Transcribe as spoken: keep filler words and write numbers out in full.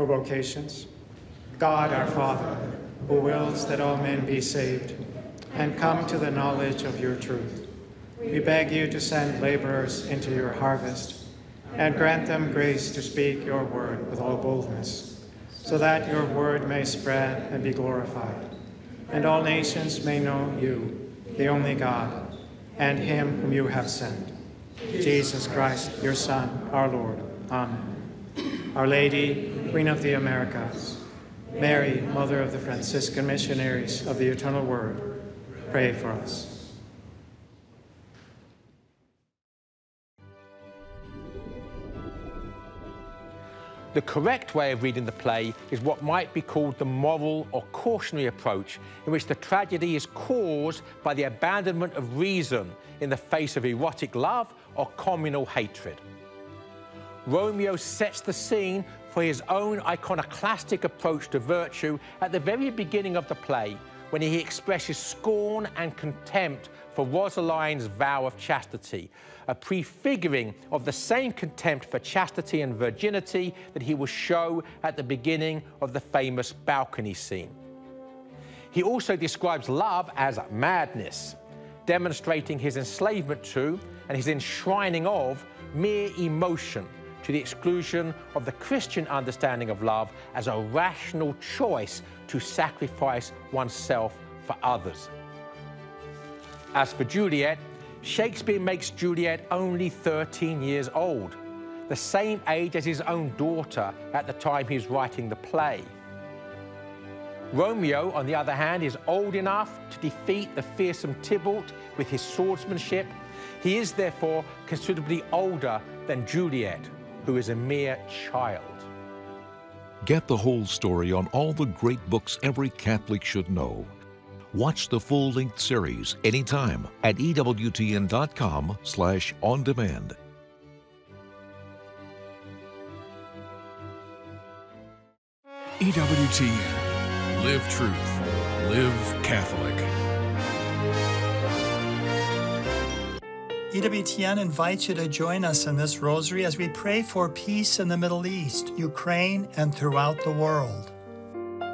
for vocations. God our Father, who wills that all men be saved and come to the knowledge of your truth, we beg you to send laborers into your harvest and grant them grace to speak your word with all boldness, so that your word may spread and be glorified, and all nations may know you, the only God, and him whom you have sent, Jesus Christ, your Son, our Lord. Amen. Our Lady, Queen of the Americas, Mary, Mother of the Franciscan Missionaries of the Eternal Word, pray for us. The correct way of reading the play is what might be called the moral or cautionary approach, in which the tragedy is caused by the abandonment of reason in the face of erotic love or communal hatred. Romeo sets the scene for his own iconoclastic approach to virtue at the very beginning of the play, when he expresses scorn and contempt for Rosaline's vow of chastity, a prefiguring of the same contempt for chastity and virginity that he will show at the beginning of the famous balcony scene. He also describes love as madness, demonstrating his enslavement to and his enshrining of mere emotion, to the exclusion of the Christian understanding of love as a rational choice to sacrifice oneself for others. As for Juliet, Shakespeare makes Juliet only thirteen years old, the same age as his own daughter at the time he's writing the play. Romeo, on the other hand, is old enough to defeat the fearsome Tybalt with his swordsmanship. He is therefore considerably older than Juliet, who is a mere child. Get the whole story on all the great books every Catholic should know. Watch the full-length series anytime at E W T N dot com slash on demand. E W T N. Live truth. Live Catholic. E W T N invites you to join us in this rosary as we pray for peace in the Middle East, Ukraine, and throughout the world.